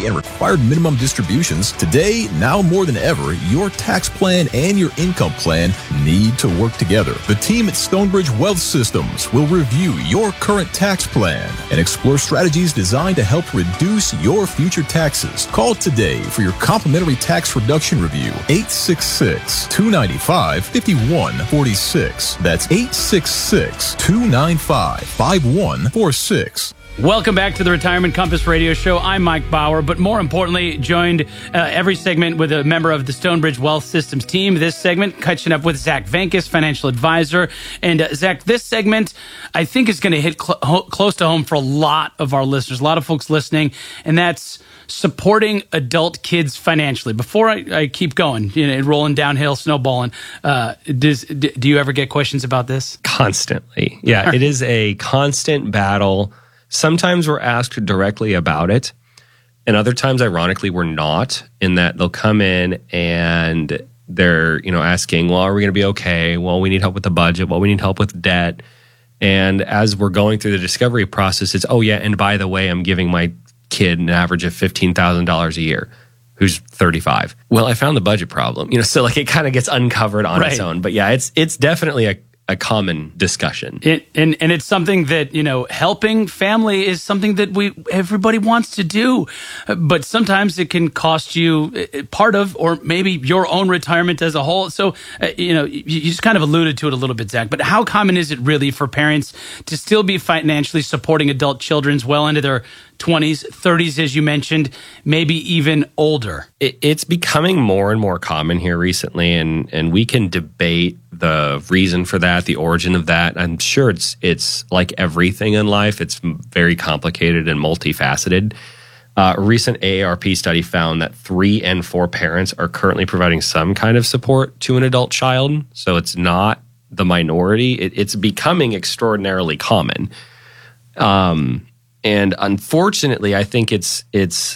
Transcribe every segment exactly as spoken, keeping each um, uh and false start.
eligibility and required minimum distributions, today, now more than ever, your tax plan and your income plan need to work together. The team at Stonebridge Wealth Systems will review your current tax plan and explore strategies designed to help reduce your future taxes. Call today for your complimentary tax reduction review. eight six six, two nine five, five one four six. That's eight six six, two nine five, five one four six. Welcome back to the Retirement Compass Radio Show. I'm Mike Bauer, but more importantly, joined uh, every segment with a member of the Stonebridge Wealth Systems team. This segment, catching up with Zach Vankus, financial advisor. And uh, Zach, this segment, I think, is going to hit cl- ho- close to home for a lot of our listeners, a lot of folks listening, and that's supporting adult kids financially. Before I, I keep going, you know, rolling downhill, snowballing, uh, does, do you ever get questions about this? Constantly. Yeah, it is a constant battle. Sometimes we're asked directly about it, and other times, ironically, we're not, in that they'll come in and they're, you know, asking, well, are we going to be okay? Well, we need help with the budget. Well, we need help with debt. And as we're going through the discovery process, it's, oh, yeah, and by the way, I'm giving my kid an average of fifteen thousand dollars a year who's thirty-five. Well, I found the budget problem. You know, so like it kind of gets uncovered on Right. its own. But yeah, it's it's definitely a a common discussion. It, and and it's something that, you know, helping family is something that we everybody wants to do, but sometimes it can cost you part of, or maybe your own retirement as a whole. So, uh, you know, you, you just kind of alluded to it a little bit, Zach, but how common is it really for parents to still be financially supporting adult children's well into their twenties, thirties, as you mentioned, maybe even older? It, it's becoming more and more common here recently, and and we can debate the reason for that, the origin of that. I'm sure it's it's like everything in life. It's very complicated and multifaceted. Uh, a recent A A R P study found that three and four parents are currently providing some kind of support to an adult child. So it's not the minority. It, it's becoming extraordinarily common. Um, and unfortunately, I think it's it's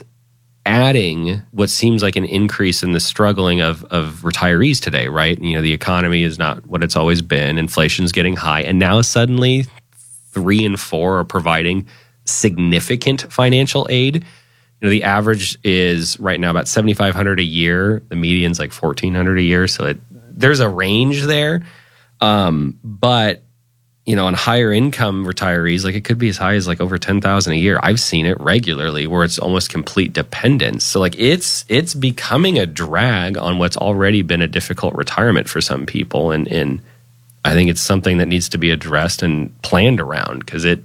adding what seems like an increase in the struggling of of retirees today, right? You know, the economy is not what it's always been. Inflation's getting high. And now suddenly three and four are providing significant financial aid. You know, the average is right now about seventy-five hundred dollars a year. The median's like fourteen hundred dollars a year. So it, there's a range there. Um, but you know, on higher income retirees, like it could be as high as like over ten thousand a year. I've seen it regularly where it's almost complete dependence. So like it's it's becoming a drag on what's already been a difficult retirement for some people. And, and I think it's something that needs to be addressed and planned around, because it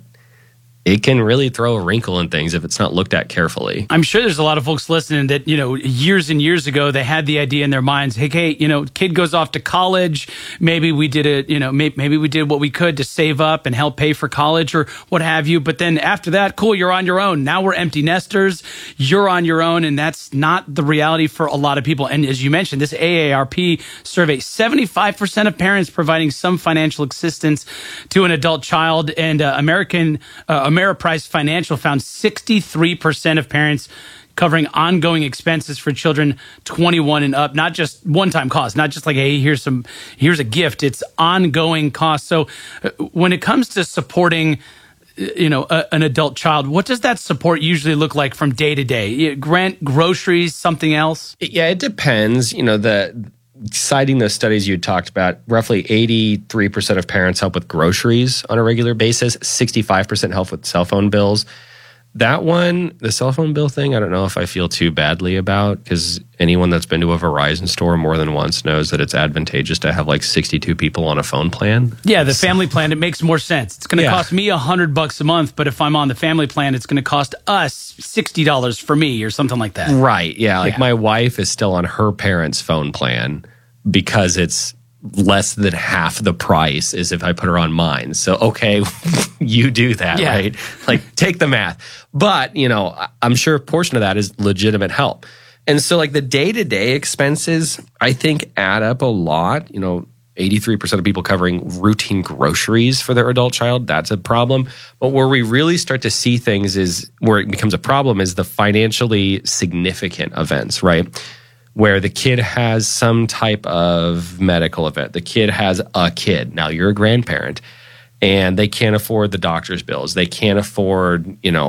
it can really throw a wrinkle in things if it's not looked at carefully. I'm sure there's a lot of folks listening that, you know, years and years ago, they had the idea in their minds, hey, hey, you know, kid goes off to college. Maybe we did it, you know, maybe, maybe we did what we could to save up and help pay for college or what have you. But then after that, cool, you're on your own. Now we're empty nesters. You're on your own. And that's not the reality for a lot of people. And as you mentioned, this A A R P survey, seventy-five percent of parents providing some financial assistance to an adult child. And uh, American uh, Ameriprise Financial found sixty-three percent of parents covering ongoing expenses for children twenty-one and up, not just one-time costs, not just like, hey, here's some, here's a gift. It's ongoing costs. So uh, when it comes to supporting, you know, a, an adult child, what does that support usually look like from day to day? Rent, groceries, something else? Yeah, it depends. You know, the citing those studies you talked about, roughly eighty-three percent of parents help with groceries on a regular basis, sixty-five percent help with cell phone bills. That one, the cell phone bill thing, I don't know if I feel too badly about, because anyone that's been to a Verizon store more than once knows that it's advantageous to have like sixty-two people on a phone plan. Yeah, the family plan, it makes more sense. It's going to Yeah. cost me one hundred bucks a month, but if I'm on the family plan, it's going to cost us sixty dollars for me or something like that. Right, yeah. Like Yeah. my wife is still on her parents' phone plan because it's less than half the price is if I put her on mine. So, okay, you do that, Yeah. right? Like, take the math. But, you know, I'm sure a portion of that is legitimate help. And so, like, the day-to-day expenses, I think, add up a lot. You know, eighty-three percent of people covering routine groceries for their adult child, that's a problem. But where we really start to see things is, where it becomes a problem, is the financially significant events, right? Where the kid has some type of medical event. The kid has a kid. Now you're a grandparent and they can't afford the doctor's bills. They can't afford, you know,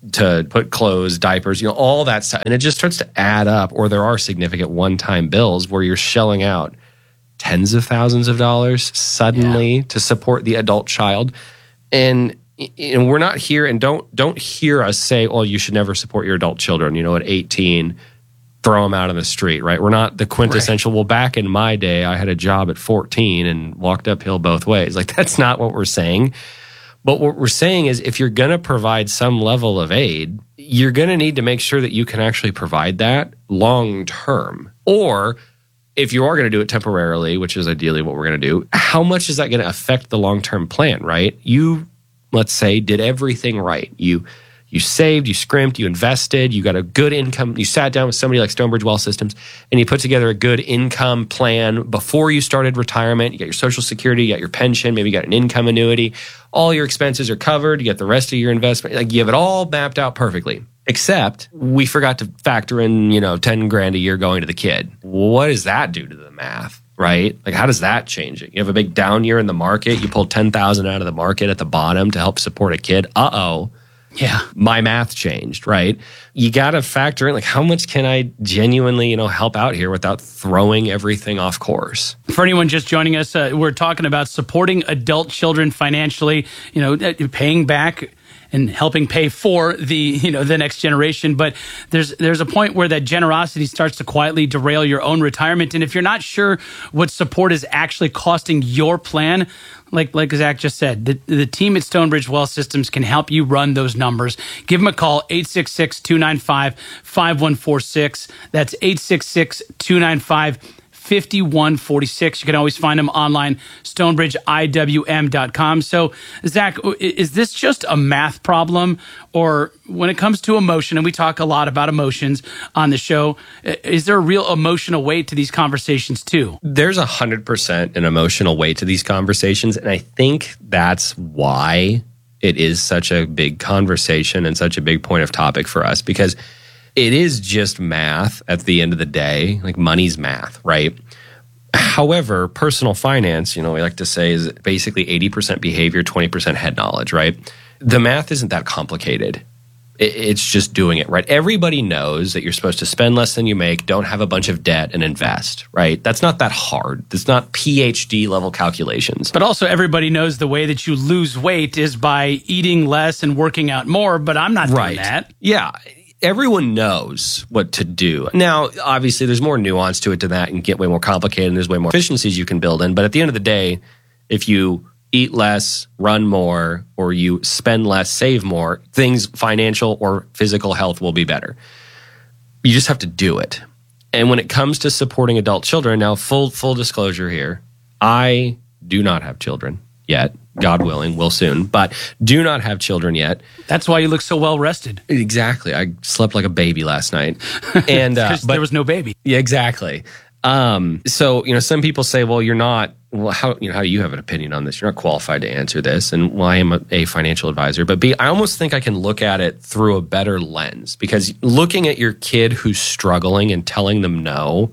to put clothes, diapers, you know, all that stuff. And it just starts to add up, or there are significant one-time bills where you're shelling out tens of thousands of dollars suddenly yeah. to support the adult child. And, and we're not here, and don't don't hear us say, well, you should never support your adult children, you know, at eighteen, throw them out on the street, right? We're not the quintessential, right. Well, back in my day, I had a job at fourteen and walked uphill both ways. Like, that's not what we're saying. But what we're saying is if you're going to provide some level of aid, you're going to need to make sure that you can actually provide that long term. Or if you are going to do it temporarily, which is ideally what we're going to do, how much is that going to affect the long-term plan, right? You, let's say, did everything right. You you saved, you scrimped, you invested, you got a good income. You sat down with somebody like Stonebridge Wealth Systems and you put together a good income plan before you started retirement. You got your Social Security, you got your pension, maybe you got an income annuity. All your expenses are covered. You get the rest of your investment. Like, you have it all mapped out perfectly. Except we forgot to factor in, you know, ten grand a year going to the kid. What does that do to the math, right? Like, how does that change it? You have a big down year in the market. You pull ten thousand out of the market at the bottom to help support a kid. Uh-oh. Yeah. My math changed, right? You got to factor in, like, how much can I genuinely, you know, help out here without throwing everything off course? For anyone just joining us, uh, we're talking about supporting adult children financially, you know, paying back and helping pay for the, you know, the next generation. But there's there's a point where that generosity starts to quietly derail your own retirement. And if you're not sure what support is actually costing your plan, like like Zach just said, the, the team at Stonebridge Wealth Systems can help you run those numbers. Give them a call, eight six six, two nine five, five one four six. That's eight six six, two nine five, five one four six. You can always find them online, stonebridge I W M dot com. So, Zach, is this just a math problem? Or when it comes to emotion, and we talk a lot about emotions on the show, is there a real emotional weight to these conversations too? There's one hundred percent an emotional weight to these conversations. And I think that's why it is such a big conversation and such a big point of topic for us, because it is just math at the end of the day. Like, money's math, right? However, personal finance, you know, we like to say, is basically eighty percent behavior, twenty percent head knowledge, right? The math isn't that complicated. It's just doing it, right? Everybody knows that you're supposed to spend less than you make, don't have a bunch of debt, and invest, right? That's not that hard. It's not P H D level calculations. But also, everybody knows the way that you lose weight is by eating less and working out more, but I'm not right. doing that. Yeah. Everyone knows what to do. Now, obviously, there's more nuance to it to that and get way more complicated, and there's way more efficiencies you can build in. But at the end of the day, if you eat less, run more, or you spend less, save more, things, financial or physical health, will be better. You just have to do it. And when it comes to supporting adult children, now, full full disclosure here, I do not have children yet. God willing, will soon, but do not have children yet. That's why you look so well rested. Exactly. I slept like a baby last night, and uh, but there was no baby. Yeah, exactly. Um, so, you know, some people say, well, you're not, well, how, you know, how do you have an opinion on this? You're not qualified to answer this. And well, I am a, a financial advisor, but B, I almost think I can look at it through a better lens, because looking at your kid who's struggling and telling them no,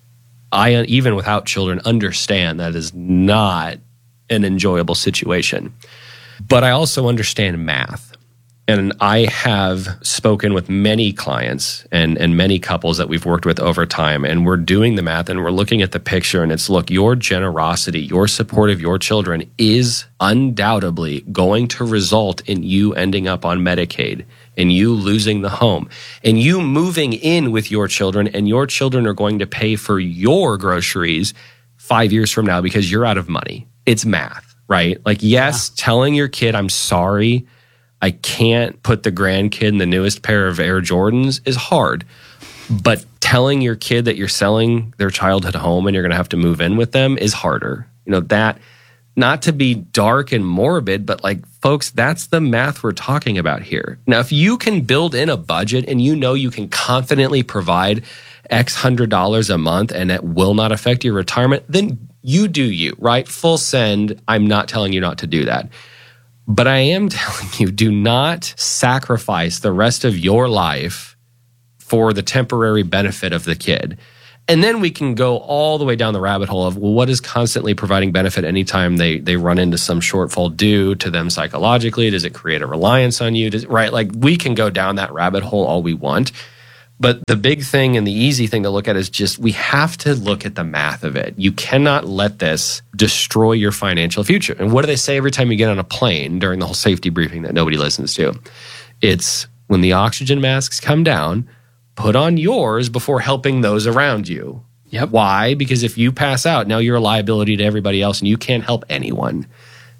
I, even without children, understand that is not an enjoyable situation. But I also understand math. And I have spoken with many clients and, and many couples that we've worked with over time, and we're doing the math and we're looking at the picture, and it's, look, your generosity, your support of your children is undoubtedly going to result in you ending up on Medicaid, and you losing the home, and you moving in with your children, and your children are going to pay for your groceries five years from now because you're out of money. It's math, right? Like, yes, yeah. telling your kid, I'm sorry, I can't put the grandkid in the newest pair of Air Jordans is hard. But telling your kid that you're selling their childhood home and you're going to have to move in with them is harder. You know, that, not to be dark and morbid, but like, folks, that's the math we're talking about here. Now, if you can build in a budget and you know you can confidently provide X hundred dollars a month and it will not affect your retirement, then you do you, right? Full send. I'm not telling you not to do that. But I am telling you, do not sacrifice the rest of your life for the temporary benefit of the kid. And then we can go all the way down the rabbit hole of, well, what is constantly providing benefit anytime they they run into some shortfall due to them psychologically? Does it create a reliance on you? Does, right? Like, we can go down that rabbit hole all we want. But the big thing and the easy thing to look at is just, we have to look at the math of it. You cannot let this destroy your financial future. And what do they say every time you get on a plane during the whole safety briefing that nobody listens to? It's, when the oxygen masks come down, put on yours before helping those around you. Yep. Why? Because if you pass out, now you're a liability to everybody else and you can't help anyone.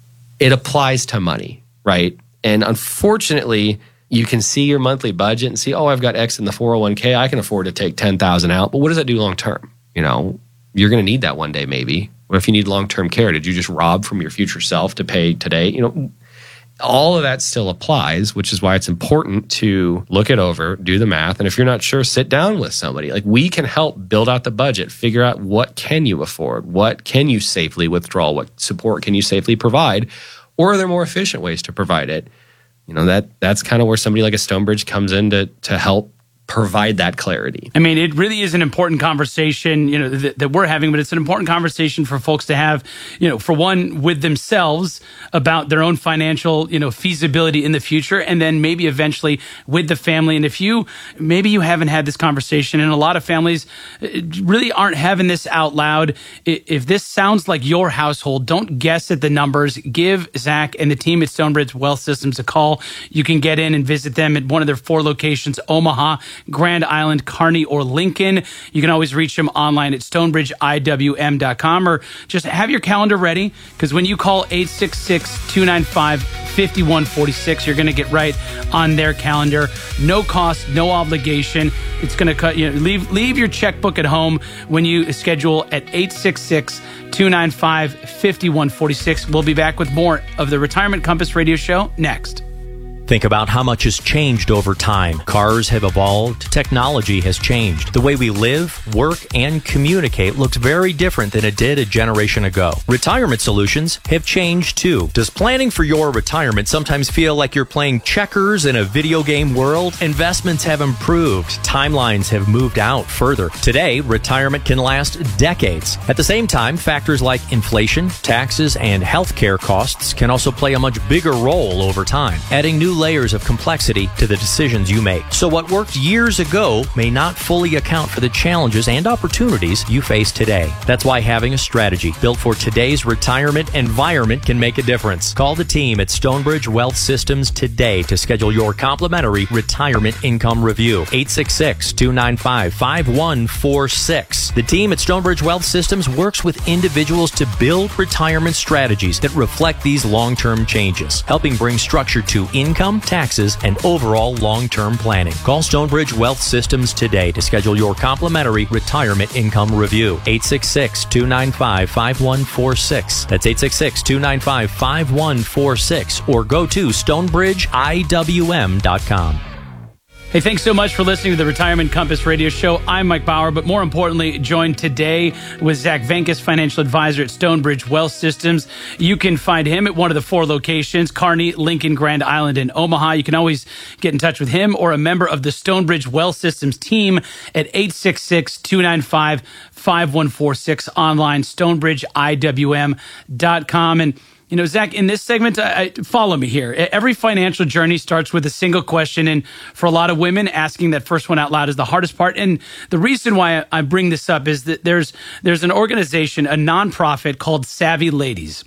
It applies to money, right? And unfortunately, you can see your monthly budget and see, oh, I've got X in the four oh one k. I can afford to take ten thousand out. But what does that do long term? You know, you're going to need that one day maybe. What if you need long-term care? Did you just rob from your future self to pay today? You know, all of that still applies, which is why it's important to look it over, do the math. And if you're not sure, sit down with somebody. Like, we can help build out the budget, figure out what can you afford, what can you safely withdraw, what support can you safely provide, or are there more efficient ways to provide it? You know, that that's kind of where somebody like a Stonebridge comes in to to help provide that clarity. I mean, it really is an important conversation, you know, that, that we're having, but it's an important conversation for folks to have, you know, for one, with themselves about their own financial, you know, feasibility in the future, and then maybe eventually with the family. And if you, maybe you haven't had this conversation, and a lot of families really aren't having this out loud. If this sounds like your household, don't guess at the numbers. Give Zach and the team at Stonebridge Wealth Systems a call. You can get in and visit them at one of their four locations, Omaha, Grand Island, Kearney, or Lincoln. You can always reach them online at stonebridge I W M dot com, or just have your calendar ready, because when you call eight six six, two nine five, five one four six, you're going to get right on their calendar. No cost, no obligation. It's going to cut you know, leave leave your checkbook at home when you schedule at eight six six, two nine five, five one four six. We'll be back with more of the Retirement Compass Radio Show next. Think about how much has changed over time. Cars have evolved. Technology has changed. The way we live, work, and communicate looks very different than it did a generation ago. Retirement solutions have changed too. Does planning for your retirement sometimes feel like you're playing checkers in a video game world? Investments have improved. Timelines have moved out further. Today, retirement can last decades. At the same time, factors like inflation, taxes, and healthcare costs can also play a much bigger role over time, adding new layers of complexity to the decisions you make. So what worked years ago may not fully account for the challenges and opportunities you face today. That's why having a strategy built for today's retirement environment can make a difference. Call the team at Stonebridge Wealth Systems today to schedule your complimentary retirement income review. eight six six, two nine five, five one four six. The team at Stonebridge Wealth Systems works with individuals to build retirement strategies that reflect these long-term changes, helping bring structure to income, taxes, and overall long-term planning. Call Stonebridge Wealth Systems today to schedule your complimentary retirement income review. eight six six, two nine five, five one four six. That's eight six six, two nine five, five one four six, or go to stonebridge I W M dot com. Hey, thanks so much for listening to the Retirement Compass Radio Show. I'm Mike Bauer, but more importantly, joined today with Zach Venkis, financial advisor at Stonebridge Wealth Systems. You can find him at one of the four locations, Kearney, Lincoln, Grand Island, and Omaha. You can always get in touch with him or a member of the Stonebridge Wealth Systems team at eight six six, two nine five, five one four six, online, stonebridge I W M dot com. And you know, Zach, in this segment, I, follow me here. Every financial journey starts with a single question. And for a lot of women, asking that first one out loud is the hardest part. And the reason why I bring this up is that there's there's an organization, a nonprofit called Savvy Ladies.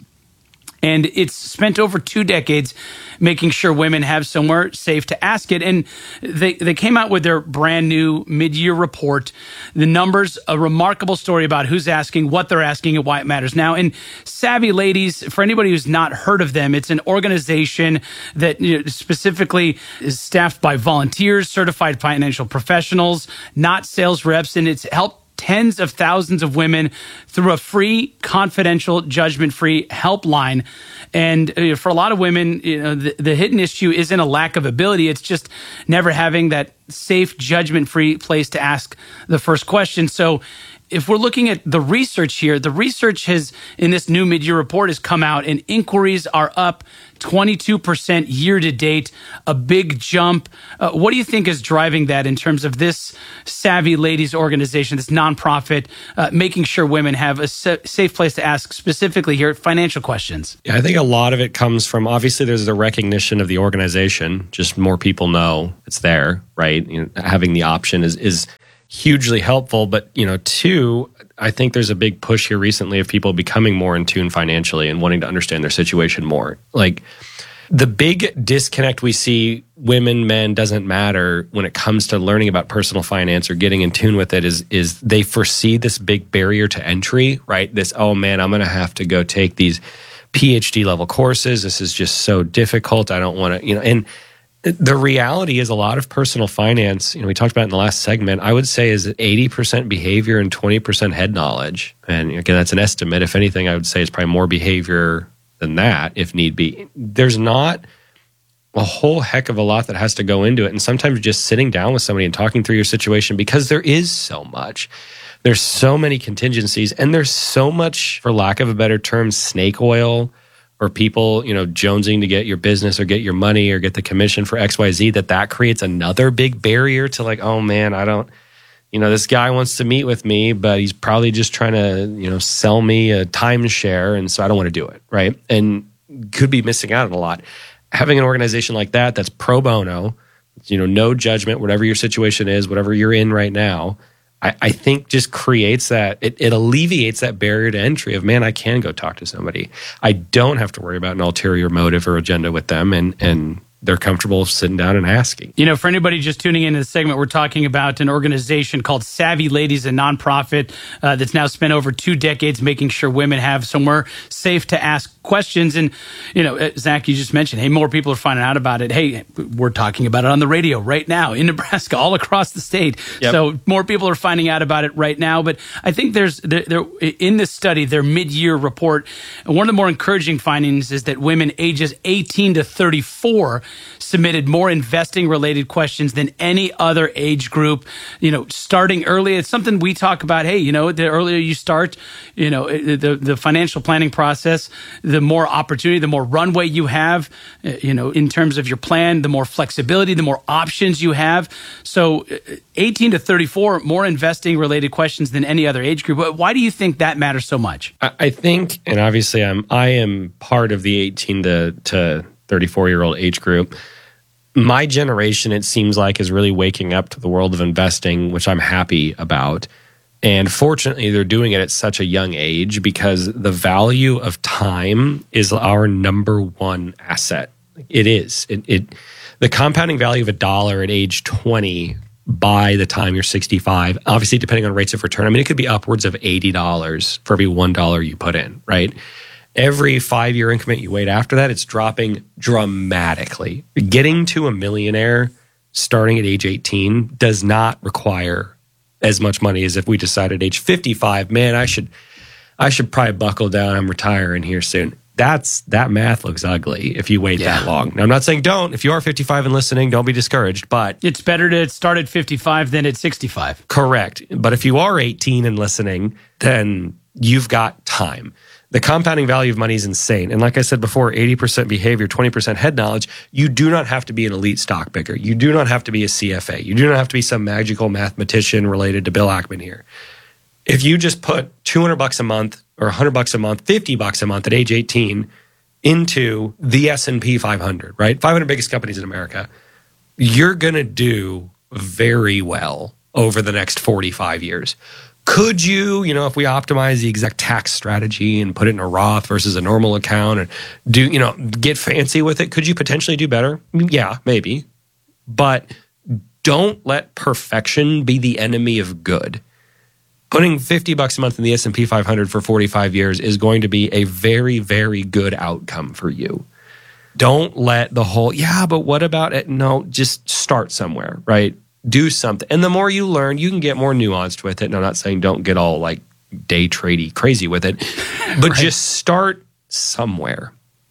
And it's spent over two decades making sure women have somewhere safe to ask it. And they, they came out with their brand new mid-year report. The numbers, a remarkable story about who's asking, what they're asking, and why it matters now. And Savvy Ladies, for anybody who's not heard of them, it's an organization that you know, specifically is staffed by volunteers, certified financial professionals, not sales reps, and it's helped tens of thousands of women through a free, confidential, judgment-free helpline. And uh, for a lot of women, you know, the, the hidden issue isn't a lack of ability. It's just never having that safe, judgment-free place to ask the first question. So if we're looking at the research here, the research has, in this new mid-year report, has come out and inquiries are up twenty-two percent year to date, a big jump. Uh, what do you think is driving that in terms of this Savvy Ladies organization, this nonprofit, uh, making sure women have a sa- safe place to ask specifically here financial questions? Yeah, I think a lot of it comes from, obviously there's a recognition of the organization, just more people know it's there, right? You know, having the option is is hugely helpful. But, you know, two, I think there's a big push here recently of people becoming more in tune financially and wanting to understand their situation more. Like, the big disconnect we see, women, men, doesn't matter when it comes to learning about personal finance or getting in tune with it, is is they foresee this big barrier to entry, right? This, oh man, I'm going to have to go take these P H D level courses. This is just so difficult. I don't want to, you know, and the reality is a lot of personal finance, you know, we talked about in the last segment, I would say is eighty percent behavior and twenty percent head knowledge. And again, that's an estimate. If anything, I would say it's probably more behavior than that, if need be. There's not a whole heck of a lot that has to go into it. And sometimes just sitting down with somebody and talking through your situation, because there is so much. There's so many contingencies, and there's so much, for lack of a better term, snake oil, or people, you know, jonesing to get your business or get your money or get the commission for X Y Z, that that creates another big barrier to, like, oh man, I don't, you know, this guy wants to meet with me, but he's probably just trying to, you know, sell me a timeshare, and so I don't want to do it, right? And could be missing out on a lot. Having an organization like that that's pro bono, you know, no judgment, whatever your situation is, whatever you're in right now, I, I think just creates that, it, it alleviates that barrier to entry of, man, I can go talk to somebody. I don't have to worry about an ulterior motive or agenda with them, and and they're comfortable sitting down and asking. You know, for anybody just tuning into the segment, we're talking about an organization called Savvy Ladies, a nonprofit uh, that's now spent over two decades making sure women have somewhere safe to ask questions. And, you know, Zach, you just mentioned, hey, more people are finding out about it. Hey, we're talking about it on the radio right now in Nebraska, all across the state. Yep. So more people are finding out about it right now. But I think there's, there, there, in this study, their mid-year report, one of the more encouraging findings is that women ages eighteen to thirty-four submitted more investing-related questions than any other age group. You know, starting early, it's something we talk about. Hey, you know, the earlier you start, you know, the the financial planning process, the more opportunity, the more runway you have, you know, in terms of your plan, the more flexibility, the more options you have. So eighteen to thirty-four, more investing-related questions than any other age group. Why do you think that matters so much? I think, and obviously I'm, I am part of the eighteen to thirty-four-year-old age group. My generation, it seems like, is really waking up to the world of investing, which I'm happy about. And fortunately, they're doing it at such a young age, because the value of time is our number one asset. It is. It, it the compounding value of a dollar at age twenty by the time you're sixty-five, obviously depending on rates of return, I mean, it could be upwards of eighty dollars for every one dollar you put in, right? Every five-year increment you wait after that, it's dropping dramatically. Getting to a millionaire starting at age eighteen does not require as much money as if we decide at age fifty-five, man, I should I should probably buckle down, I'm retiring here soon. That's that math looks ugly if you wait yeah. that long. Now, I'm not saying don't. If you are fifty-five and listening, don't be discouraged, but it's better to start at fifty-five than at sixty-five. Correct. But if you are eighteen and listening, then you've got time. The compounding value of money is insane. And like I said before, eighty percent behavior, twenty percent head knowledge. You do not have to be an elite stock picker. You do not have to be a C F A. You do not have to be some magical mathematician related to Bill Ackman here. If you just put two hundred bucks a month or one hundred bucks a month, fifty bucks a month at age eighteen into the S and P five hundred, right? five hundred biggest companies in America, you're going to do very well over the next forty-five years. Could you, you know, if we optimize the exact tax strategy and put it in a Roth versus a normal account and do, you know, get fancy with it, could you potentially do better? Yeah, maybe. But don't let perfection be the enemy of good. Putting fifty bucks a month in the S and P five hundred for forty-five years is going to be a very, very good outcome for you. Don't let the whole, yeah, but what about it? No, just start somewhere, right? Do something. And the more you learn, you can get more nuanced with it. And I'm not saying don't get all like day tradey crazy with it, but right. just start somewhere.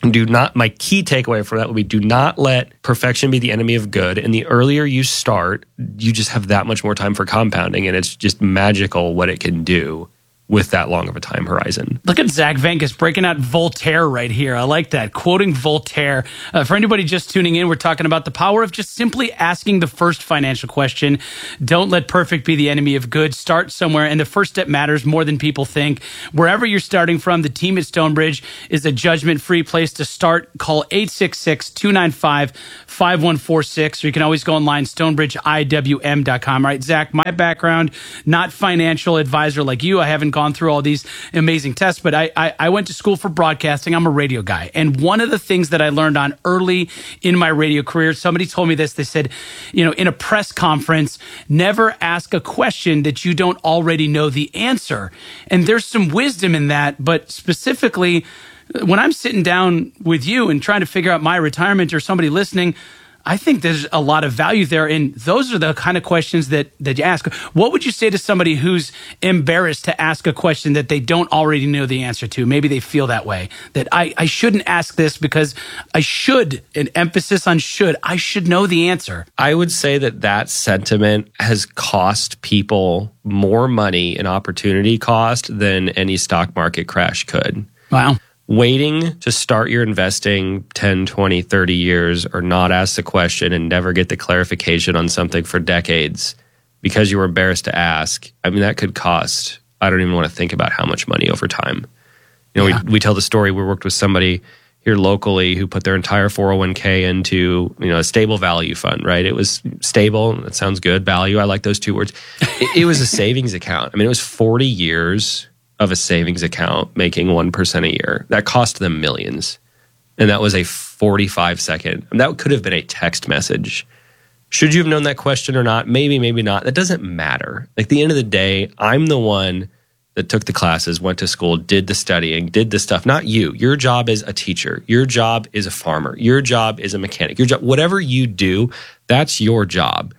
Do not, my key takeaway for that would be do not let perfection be the enemy of good. And the earlier you start, you just have that much more time for compounding. And it's just magical what it can do with that long of a time horizon. Look at Zach Venkis breaking out Voltaire right here. I like that. Quoting Voltaire. Uh, for anybody just tuning in, we're talking about the power of just simply asking the first financial question. Don't let perfect be the enemy of good. Start somewhere, and the first step matters more than people think. Wherever you're starting from, the team at Stonebridge is a judgment-free place to start. Call eight six six, two nine five, five one four six, or you can always go online, stonebridge I W M dot com. Right, Zach, my background, not financial advisor like you. I haven't gone through all these amazing tests, but I, I, I went to school for broadcasting. I'm a radio guy. And one of the things that I learned on early in my radio career, somebody told me this, they said, you know, in a press conference, never ask a question that you don't already know the answer. And there's some wisdom in that, but specifically, when I'm sitting down with you and trying to figure out my retirement or somebody listening, I think there's a lot of value there. And those are the kind of questions that, that you ask. What would you say to somebody who's embarrassed to ask a question that they don't already know the answer to? Maybe they feel that way, that I, I shouldn't ask this because I should, an emphasis on should, I should know the answer. I would say that that sentiment has cost people more money in opportunity cost than any stock market crash could. Wow. Waiting to start your investing ten, twenty, thirty years or not ask the question and never get the clarification on something for decades because you were embarrassed to ask, I mean, that could cost, I don't even want to think about how much money over time. You know, yeah. we, we tell the story, we worked with somebody here locally who put their entire four oh one k into, you know, a stable value fund, right? It was stable, that sounds good, value, I like those two words. it, it was a savings account. I mean, it was forty years of a savings account making one percent a year. That cost them millions. And that was a forty-five second, that could have been a text message. Should you have known that question or not? Maybe, maybe not. That doesn't matter. Like, at the end of the day, I'm the one that took the classes, went to school, did the studying, did the stuff, not you. Your job is a teacher. Your job is a farmer. Your job is a mechanic. Your job, whatever you do, that's your job.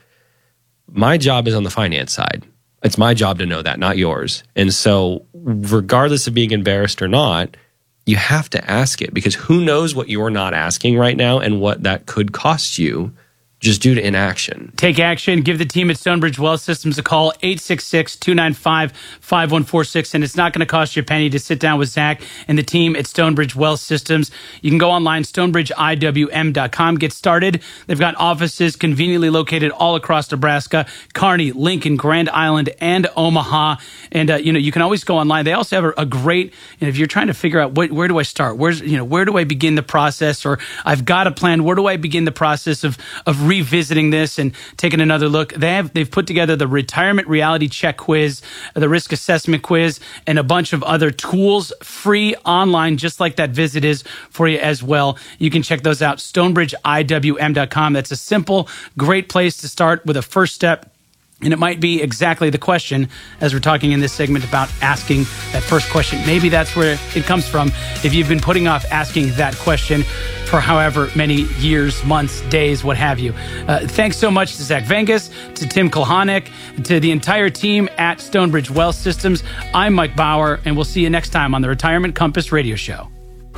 My job is on the finance side. It's my job to know that, not yours. And so regardless of being embarrassed or not, you have to ask it, because who knows what you're not asking right now and what that could cost you just due to inaction. Take action. Give the team at Stonebridge Wealth Systems a call, eight six six, two nine five, five one four six. And it's not going to cost you a penny to sit down with Zach and the team at Stonebridge Wealth Systems. You can go online, stonebridge I W M dot com. Get started. They've got offices conveniently located all across Nebraska, Kearney, Lincoln, Grand Island, and Omaha. And, uh, you know, you can always go online. They also have a, a great, and if you're trying to figure out what, where do I start? Where's, you know, where do I begin the process? Or I've got a plan. Where do I begin the process of, of revisiting this and taking another look? They have, they've put together the retirement reality check quiz, the risk assessment quiz, and a bunch of other tools free online, just like that visit is for you as well. You can check those out, stonebridge I W M dot com. That's a simple, great place to start with a first step. And it might be exactly the question, as we're talking in this segment about asking that first question. Maybe that's where it comes from. If you've been putting off asking that question for however many years, months, days, what have you. Uh, thanks so much to Zach Venkis, to Tim Kulhanek, to the entire team at Stonebridge Wealth Systems. I'm Mike Bauer, and we'll see you next time on the Retirement Compass Radio Show.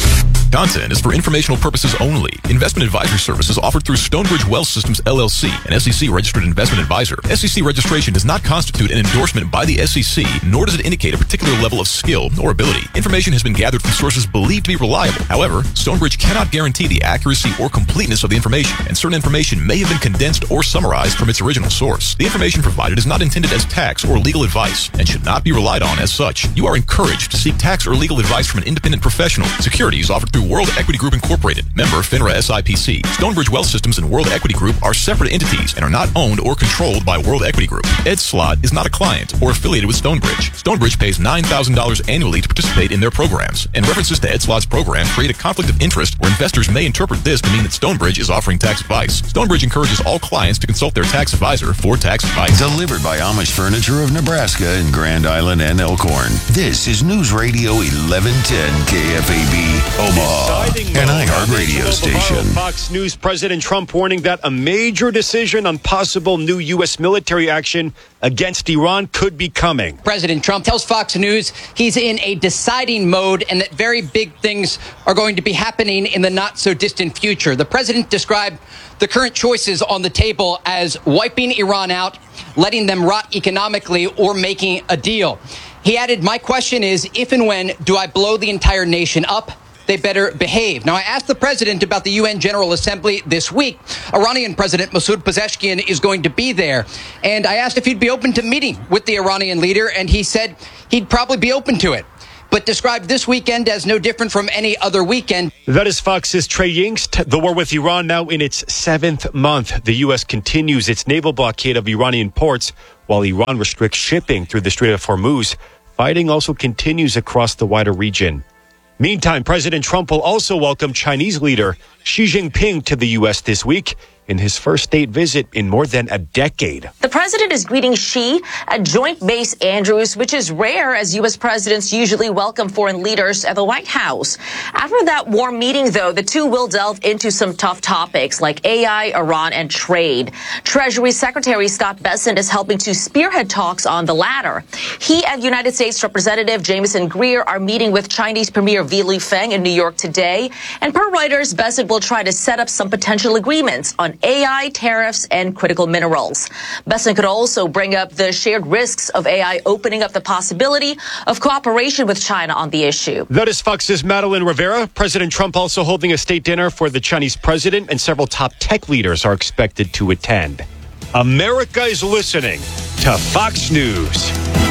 Content is for informational purposes only. Investment advisory services offered through Stonebridge Wealth Systems, L L C, an S E C-registered investment advisor. S E C registration does not constitute an endorsement by the S E C, nor does it indicate a particular level of skill or ability. Information has been gathered from sources believed to be reliable. However, Stonebridge cannot guarantee the accuracy or completeness of the information, and certain information may have been condensed or summarized from its original source. The information provided is not intended as tax or legal advice and should not be relied on as such. You are encouraged to seek tax or legal advice from an independent professional. Securities offered through World Equity Group Incorporated, member FINRA S I P C. Stonebridge Wealth Systems and World Equity Group are separate entities and are not owned or controlled by World Equity Group. Ed Slott is not a client or affiliated with Stonebridge. Stonebridge pays nine thousand dollars annually to participate in their programs, and references to Ed Slott's program create a conflict of interest where investors may interpret this to mean that Stonebridge is offering tax advice. Stonebridge encourages all clients to consult their tax advisor for tax advice. Delivered by Amish Furniture of Nebraska in Grand Island and Elkhorn. This is News Radio eleven ten K F A B, Omaha. Omaha, an iHeart radio station. Fox News President Trump warning that a major decision on possible new U S military action against Iran could be coming. President Trump tells Fox News he's in a deciding mode and that very big things are going to be happening in the not so distant future. The president described the current choices on the table as wiping Iran out, letting them rot economically, or making a deal. He added, my question is, if and when do I blow the entire nation up? They better behave. Now, I asked the president about the U N General Assembly this week. Iranian President Masoud Pezeshkian is going to be there. And I asked if he'd be open to meeting with the Iranian leader, and he said he'd probably be open to it, but described this weekend as no different from any other weekend. That is Fox's Trey Yingst. The war with Iran now in its seventh month. The U S continues its naval blockade of Iranian ports while Iran restricts shipping through the Strait of Hormuz. Fighting also continues across the wider region. Meantime, President Trump will also welcome Chinese leader Xi Jinping to the U S this week in his first state visit in more than a decade. The president is greeting Xi at Joint Base Andrews, which is rare as U S presidents usually welcome foreign leaders at the White House. After that warm meeting, though, the two will delve into some tough topics like A I, Iran, and trade. Treasury Secretary Scott Bessent is helping to spearhead talks on the latter. He and United States Representative Jameson Greer are meeting with Chinese Premier Li Lufeng in New York today. And per Reuters, Bessent will try to set up some potential agreements on A I, tariffs, and critical minerals. Bessent could also bring up the shared risks of A I opening up the possibility of cooperation with China on the issue. That is Fox's Madeline Rivera. President Trump also holding a state dinner for the Chinese president, and several top tech leaders are expected to attend. America is listening to Fox News.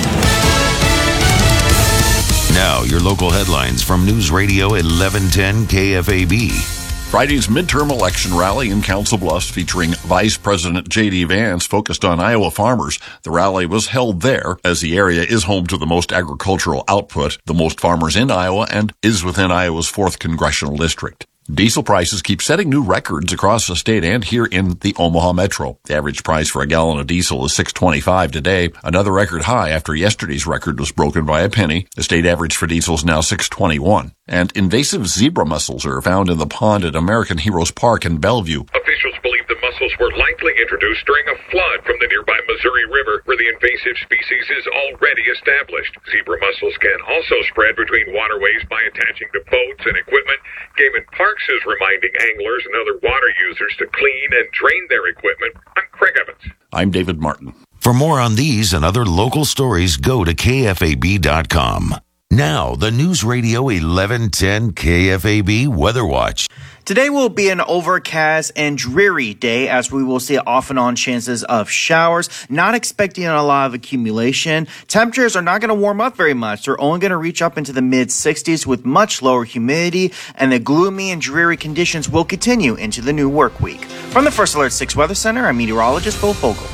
Now, your local headlines from News Radio eleven ten K F A B. Friday's midterm election rally in Council Bluffs featuring Vice President J D Vance focused on Iowa farmers. The rally was held there as the area is home to the most agricultural output, the most farmers in Iowa, and is within Iowa's fourth congressional district. Diesel prices keep setting new records across the state and here in the Omaha metro. The average price for a gallon of diesel is six twenty-five today, another record high after yesterday's record was broken by a penny. The state average for diesel is now six twenty-one. And invasive zebra mussels are found in the pond at American Heroes Park in Bellevue. Officials believe the mussels were likely introduced during a flood from the nearby Missouri River, where the invasive species is already established. Zebra mussels can also spread between waterways by attaching to boats and equipment. Game and Parks is reminding anglers and other water users to clean and drain their equipment. I'm Craig Evans. I'm David Martin. For more on these and other local stories, go to K F A B dot com. Now, the News Radio eleven ten K F A B Weather Watch. Today will be an overcast and dreary day as we will see off and on chances of showers. Not expecting a lot of accumulation. Temperatures are not going to warm up very much. They're only going to reach up into the mid sixties with much lower humidity, and the gloomy and dreary conditions will continue into the new work week. From the First Alert six Weather Center, I'm meteorologist Bill Fogle.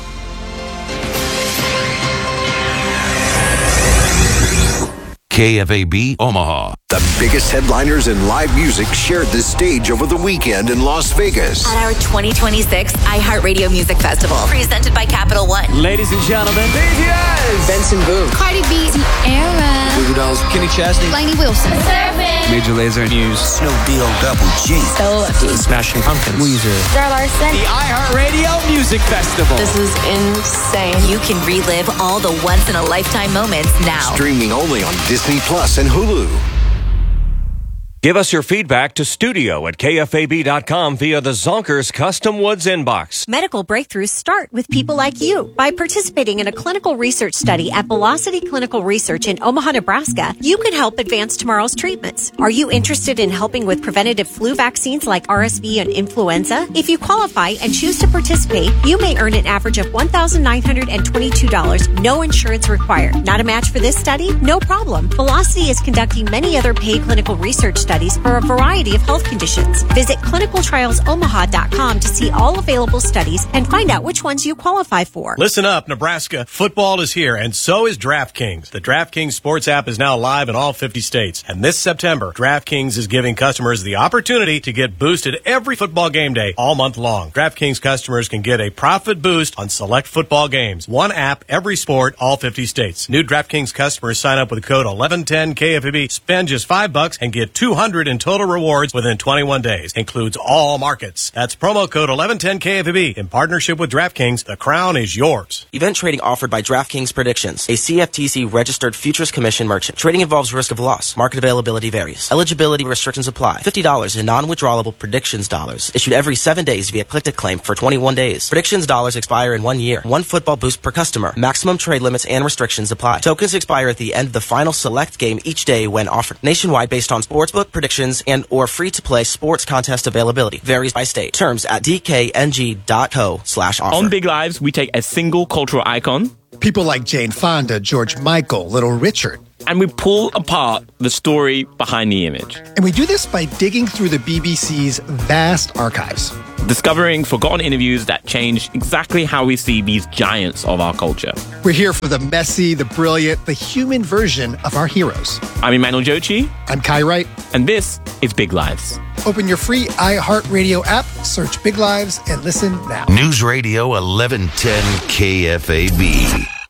K F A B Omaha. The biggest headliners in live music shared this stage over the weekend in Las Vegas. At our twenty twenty-six iHeartRadio Music Festival, presented by Capital One. Ladies and gentlemen, B T S, Benson Boone, Cardi B, Era, Goo Goo Dolls, Kenny Chesney, Lainey Wilson, Major Lazer, News, Snoop D O Double G, Stella, Smashing Pumpkins, Weezer, Zara Larson. The iHeartRadio Music Festival. This is insane. You can relive all the once-in-a-lifetime moments now. Streaming only on Disney Plus and Hulu. Give us your feedback to studio at K F A B dot com via the Zonkers Custom Woods inbox. Medical breakthroughs start with people like you. By participating in a clinical research study at Velocity Clinical Research in Omaha, Nebraska, you can help advance tomorrow's treatments. Are you interested in helping with preventative flu vaccines like R S V and influenza? If you qualify and choose to participate, you may earn an average of one thousand nine hundred twenty-two dollars, no insurance required. Not a match for this study? No problem. Velocity is conducting many other paid clinical research studies for a variety of health conditions. Visit clinical trials omaha dot com to see all available studies and find out which ones you qualify for. Listen up, Nebraska. Football is here, and so is DraftKings. The DraftKings Sports app is now live in all fifty states. And this September, DraftKings is giving customers the opportunity to get boosted every football game day all month long. DraftKings customers can get a profit boost on select football games. One app, every sport, all fifty states. New DraftKings customers sign up with code eleven ten K F A B, spend just five bucks, and get two hundred hundred in total rewards within twenty-one days. Includes all markets. That's promo code eleven ten K F A B in partnership with DraftKings. The crown is yours. Event trading offered by DraftKings Predictions, a C F T C registered futures commission merchant. Trading involves risk of loss. Market availability varies. Eligibility restrictions apply. fifty dollars in non-withdrawable Predictions dollars issued every seven days via click-to-claim for twenty-one days. Predictions dollars expire in one year. One football boost per customer. Maximum trade limits and restrictions apply. Tokens expire at the end of the final select game each day when offered. Nationwide based on sportsbook predictions and or free-to-play sports contest availability. Varies by state. Terms at d k n g dot co slash offer. On Big Lives, we take a single cultural icon, people like Jane Fonda, George Michael, Little Richard, and we pull apart the story behind the image. And we do this by digging through the B B C's vast archives, discovering forgotten interviews that change exactly how we see these giants of our culture. We're here for the messy, the brilliant, the human version of our heroes. I'm Emmanuel Jochi. I'm Kai Wright. And this is Big Lives. Open your free iHeartRadio app, search Big Lives, and listen now. News Radio eleven ten K F A B.